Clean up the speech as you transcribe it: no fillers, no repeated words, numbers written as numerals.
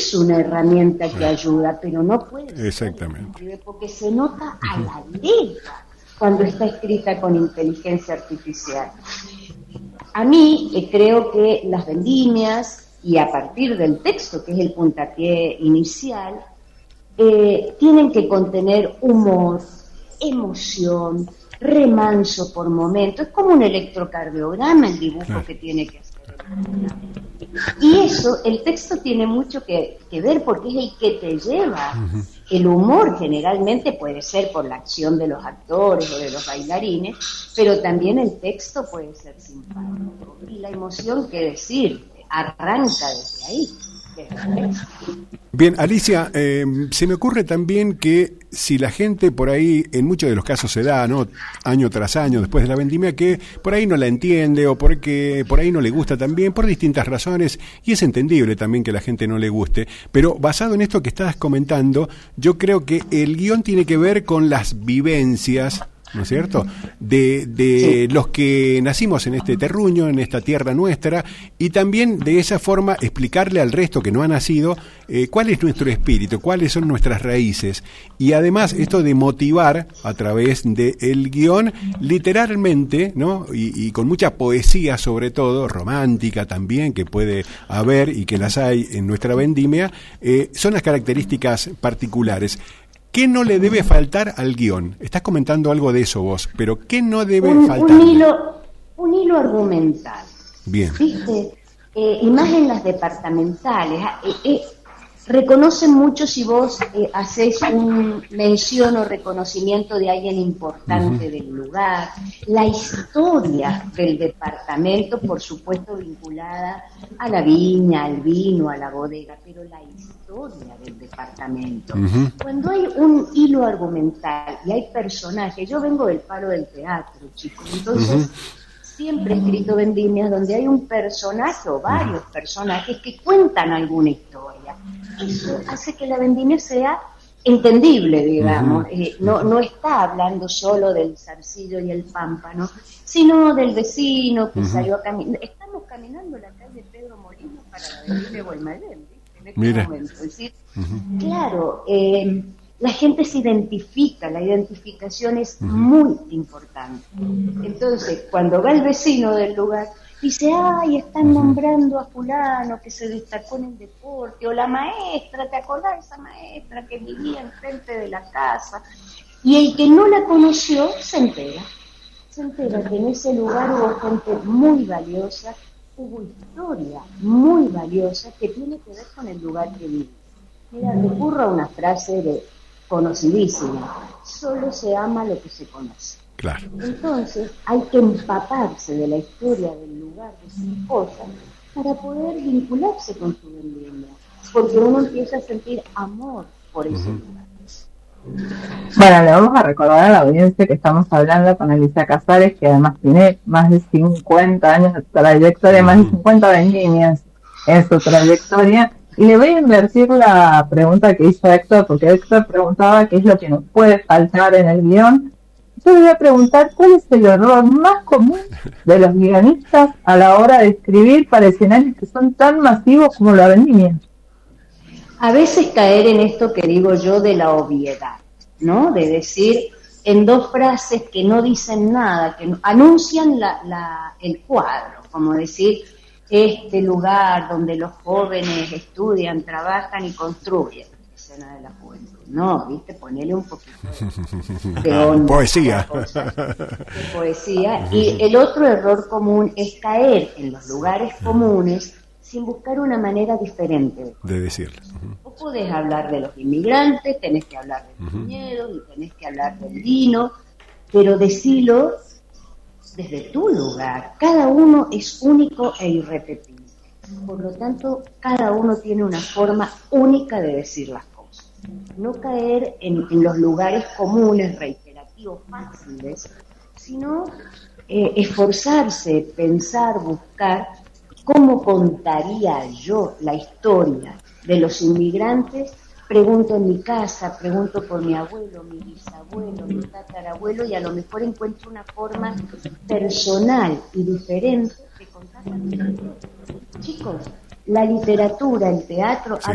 es una herramienta que ayuda, pero no puede ser. Exactamente. Porque se nota a la letra cuando está escrita con inteligencia artificial. A mí creo que las vendimias, y a partir del texto, que es el puntapié inicial, tienen que contener humor, emoción, remanso por momentos. Es como un electrocardiograma el dibujo que tiene que hacer el programa. Y eso, el texto tiene mucho que ver porque es el que te lleva. El humor generalmente puede ser por la acción de los actores o de los bailarines, pero también el texto puede ser simpático. Y la emoción, qué decir, arranca desde ahí. Bien, Alicia, se me ocurre también que si la gente por ahí, en muchos de los casos se da, ¿no?, año tras año después de la vendimia, que por ahí no la entiende o porque por ahí no le gusta también, por distintas razones, y es entendible también que la gente no le guste, pero basado en esto que estabas comentando, yo creo que el guión tiene que ver con las vivencias, ¿no es cierto?, de los que nacimos en este terruño, en esta tierra nuestra, y también de esa forma explicarle al resto que no ha nacido cuál es nuestro espíritu, cuáles son nuestras raíces, y además esto de motivar a través del guión literalmente, ¿no?, y con mucha poesía, sobre todo romántica también, que puede haber y que las hay en nuestra vendimia, son las características particulares. ¿Qué no le debe faltar al guión? Estás comentando algo de eso vos, pero ¿qué no debe faltar? Un hilo argumental. Bien. ¿Viste? Y más en las departamentales. Reconocen mucho si vos haces un mención o reconocimiento de alguien importante del lugar, la historia del departamento, por supuesto vinculada a la viña, al vino, a la bodega, pero la historia del departamento. Cuando hay un hilo argumental y hay personajes, yo vengo del palo del teatro, chicos, entonces siempre he escrito vendimias donde hay un personaje o varios personajes que cuentan alguna historia. Eso hace que la vendimia sea entendible, digamos. No está hablando solo del zarcillo y el pámpano, sino del vecino que salió a caminar. Estamos caminando la calle Pedro Molino para la vendimia de Guaymallén, ¿viste? En este momento. Es decir, claro, la gente se identifica, la identificación es muy importante. Entonces, cuando va el vecino del lugar, dice, ay, están nombrando a fulano que se destacó en el deporte, o la maestra, ¿te acordás de esa maestra que vivía enfrente de la casa? Y el que no la conoció se entera que en ese lugar hubo gente muy valiosa, hubo historia muy valiosa que tiene que ver con el lugar que vive. Mira, recurro a una frase conocidísima, solo se ama lo que se conoce. Claro. Entonces hay que empaparse de la historia del lugar, de sus cosas, para poder vincularse con su vendimia, porque uno empieza a sentir amor por ese lugar. Bueno, le vamos a recordar a la audiencia que estamos hablando con Alicia Casares, que además tiene más de 50 años de trayectoria, más de 50 vendimias en su trayectoria. Y le voy a invertir la pregunta que hizo Héctor, porque Héctor preguntaba qué es lo que nos puede faltar en el guión. Yo le voy a preguntar cuál es el error más común de los guionistas a la hora de escribir para escenarios que son tan masivos como la vendimia. A veces caer en esto que digo yo de la obviedad, ¿no? De decir en dos frases que no dicen nada, que anuncian el cuadro, como decir, este lugar donde los jóvenes estudian, trabajan y construyen. Escena de la juventud. No, ¿viste? Ponele un poquito de onda, poesía. De poesía. Y el otro error común es caer en los lugares comunes sin buscar una manera diferente de decirlo. Vos podés hablar de los inmigrantes, tenés que hablar de los viñedos y tenés que hablar del vino, pero decilo desde tu lugar. Cada uno es único e irrepetible. Por lo tanto, cada uno tiene una forma única de decir las cosas. No caer en los lugares comunes, reiterativos, fáciles, sino esforzarse, pensar, buscar cómo contaría yo la historia de los inmigrantes. Pregunto en mi casa, pregunto por mi abuelo, mi bisabuelo, mi tatarabuelo, y a lo mejor encuentro una forma personal y diferente de contar la historia. Chicos, la literatura, el teatro,